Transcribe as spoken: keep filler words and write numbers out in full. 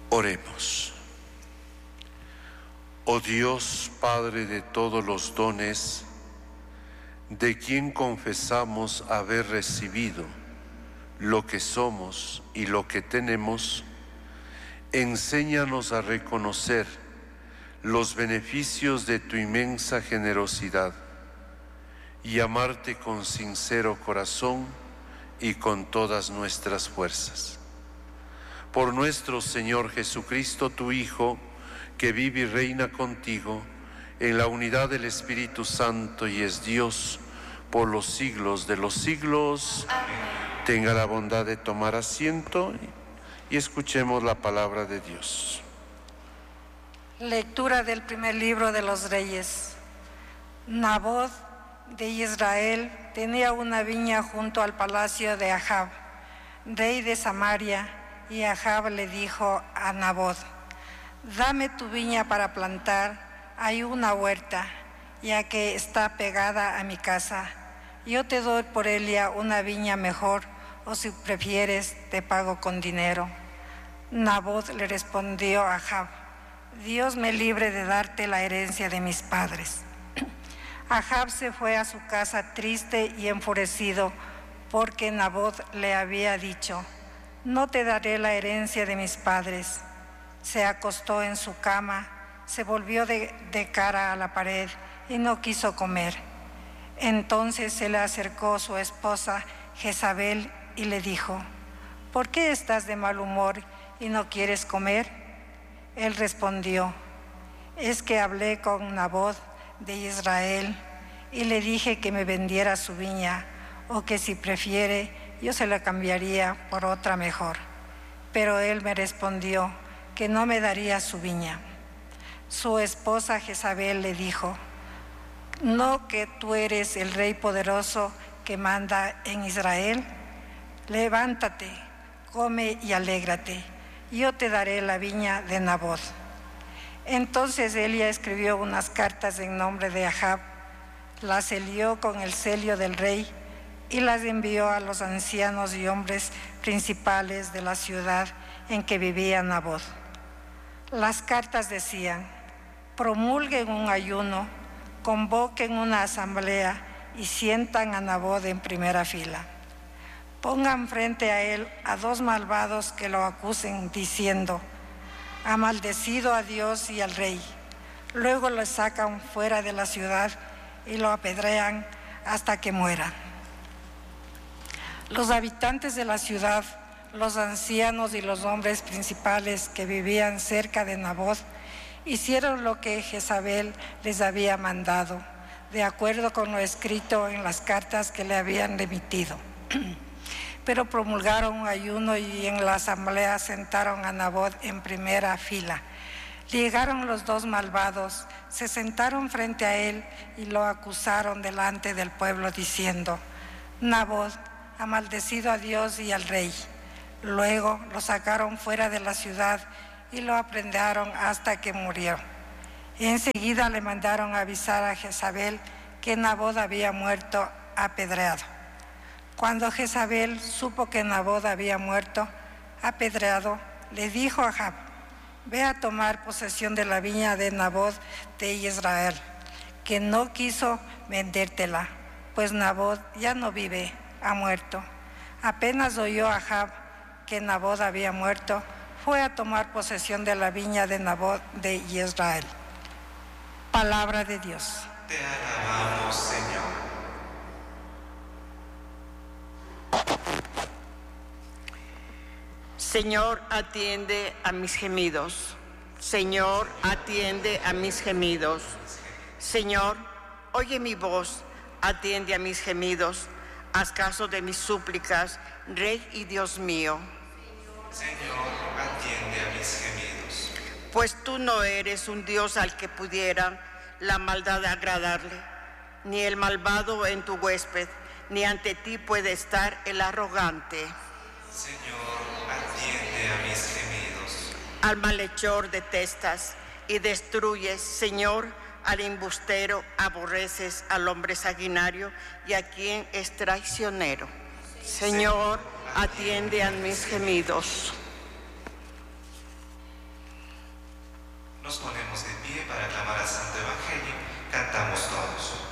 Oremos. Oh Dios, Padre de todos los dones, de quien confesamos haber recibido lo que somos y lo que tenemos, enséñanos a reconocer los beneficios de tu inmensa generosidad y amarte con sincero corazón y con todas nuestras fuerzas. Por nuestro Señor Jesucristo, tu Hijo, que vive y reina contigo en la unidad del Espíritu Santo y es Dios por los siglos de los siglos. Amén. Tenga la bondad de tomar asiento y escuchemos la palabra de Dios. Lectura del primer libro de los Reyes. Nabot de Israel tenía una viña junto al palacio de Ahab, rey de Samaria, y Ahab le dijo a Nabot: dame tu viña para plantar, hay una huerta, ya que está pegada a mi casa. Yo te doy por ella una viña mejor, o si prefieres, te pago con dinero. Nabot le respondió a Ahab: Dios me libre de darte la herencia de mis padres. Ahab se fue a su casa triste y enfurecido, porque Nabot le había dicho: no te daré la herencia de mis padres. Se acostó en su cama, se volvió de, de cara a la pared y no quiso comer. Entonces se le acercó su esposa Jezabel y le dijo: ¿por qué estás de mal humor y no quieres comer? Él respondió: es que hablé con Nabot de Israel y le dije que me vendiera su viña, o que si prefiere yo se la cambiaría por otra mejor. Pero él me respondió que no me daría su viña. Su esposa Jezabel le dijo: ¿no que tú eres el rey poderoso que manda en Israel? Levántate, come y alégrate, yo te daré la viña de Nabot. Entonces ella escribió unas cartas en nombre de Ahab, las selló con el sello del rey y las envió a los ancianos y hombres principales de la ciudad en que vivía Nabot. Las cartas decían: promulguen un ayuno, convoquen una asamblea y sientan a Nabot en primera fila. Pongan frente a él a dos malvados que lo acusen diciendo: ha maldecido a Dios y al rey. Luego lo sacan fuera de la ciudad y lo apedrean hasta que muera. Los habitantes de la ciudad, los ancianos y los hombres principales que vivían cerca de Nabot, hicieron lo que Jezabel les había mandado, de acuerdo con lo escrito en las cartas que le habían remitido. Pero promulgaron un ayuno y en la asamblea sentaron a Nabot en primera fila. Llegaron los dos malvados, se sentaron frente a él y lo acusaron delante del pueblo diciendo: Nabot ha maldecido a Dios y al rey. Luego lo sacaron fuera de la ciudad y lo apredaron hasta que murió. Enseguida le mandaron avisar a Jezabel que Nabot había muerto apedreado. Cuando Jezabel supo que Nabot había muerto apedreado, le dijo a Ahab: ve a tomar posesión de la viña de Nabot de Israel, que no quiso vendértela, pues Nabot ya no vive, ha muerto. Apenas oyó Ahab que Nabot había muerto, fue a tomar posesión de la viña de Nabot de Israel. Palabra de Dios. Te alabamos, Señor. Señor, atiende a mis gemidos. Señor, atiende a mis gemidos. Señor, oye mi voz, atiende a mis gemidos. Haz caso de mis súplicas, Rey y Dios mío. Señor, atiende a mis gemidos. Pues tú no eres un Dios al que pudiera la maldad agradarle, ni el malvado en tu huésped, ni ante ti puede estar el arrogante. Señor, atiende a mis gemidos. Al malhechor detestas y destruyes, Señor. Al embustero aborreces, al hombre sanguinario y a quien es traicionero. Señor, atiende a mis gemidos. Nos ponemos de pie para aclamar al Santo Evangelio. Cantamos todos.